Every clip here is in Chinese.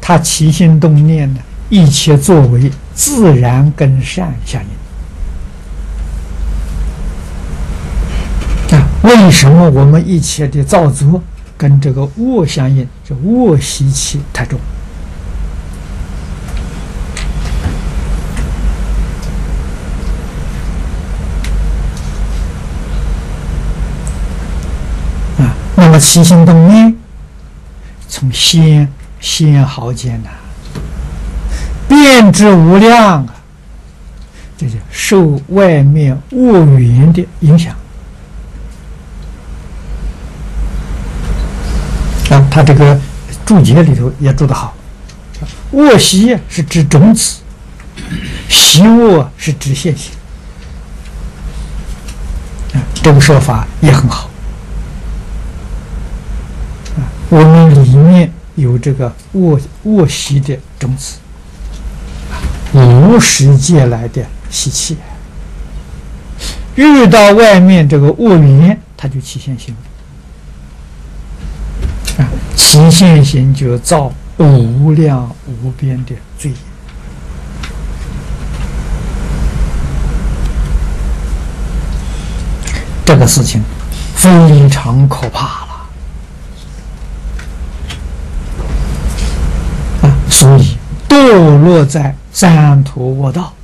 他起心动念呢，一切作为自然跟善相应。为什么我们一切的造作跟这个恶相应？这恶习气太重。那么起心动念，从先好艰难，变质无量啊！这就受外面恶缘的影响。他这个注解里头也注得好，恶习是指种子，习恶是指现行。这个说法也很好。我们里面有这个恶习的种子，无始界来的习气，遇到外面这个恶缘，它就起现行。起现行就造无量无边的罪业。这个事情非常可怕了。所以堕落在三途恶道，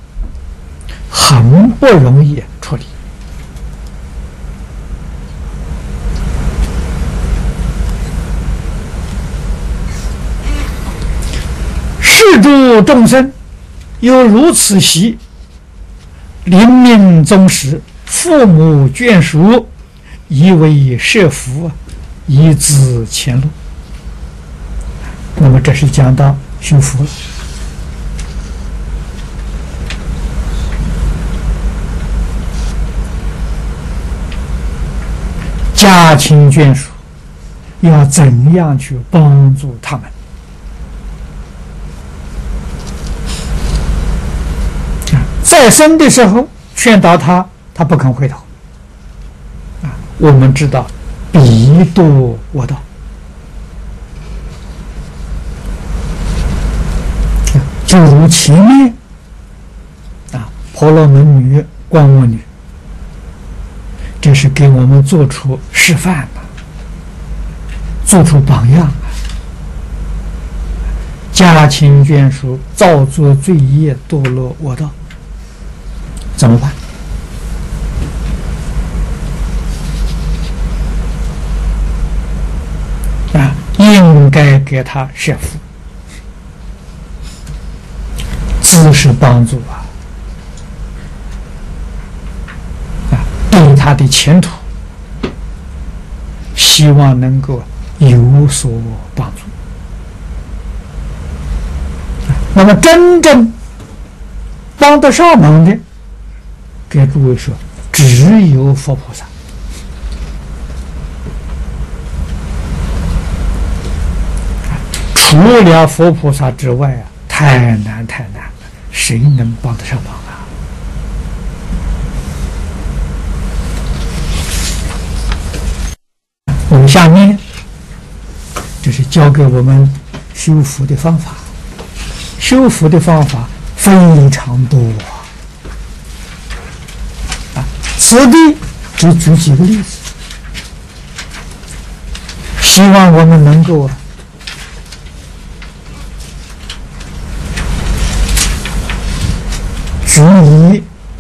很不容易处理。世诸众生有如此习，临命终时，父母眷属以为设福，以资前路。那么这是讲到修福了。家亲眷属要怎样去帮助他们？在生的时候劝导他，他不肯回头。我们知道彼堕恶道。就如前面婆罗门女、光目女，这是给我们做出示范的，做出榜样。家亲眷属造作罪业，堕落恶道，怎么办？应该给他设福。资是帮助对他的前途，希望能够有所帮助。那么真正帮得上忙的，给诸位说，只有佛菩萨。除了佛菩萨之外太难了，谁能帮得上忙啊？我们下面就是教给我们修福的方法。修福的方法非常多此地只举几个例子，希望我们能够举以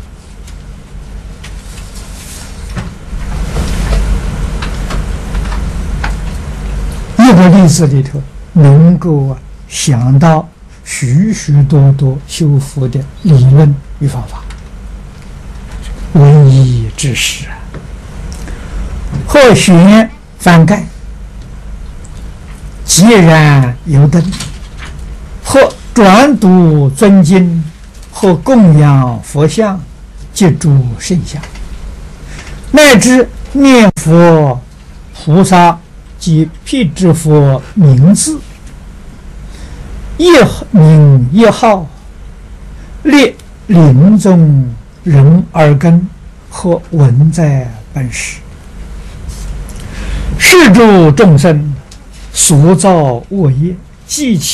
一个例子里头，能够想到许许多多修福的理论与方法，唯一之事或选翻盖，既然有灯，或转读尊经，或供养佛像，借诸圣像，乃至念佛菩萨及辟支佛名字，一名一号，列临终人耳根，或闻在本时。是诸众生所造恶业，既其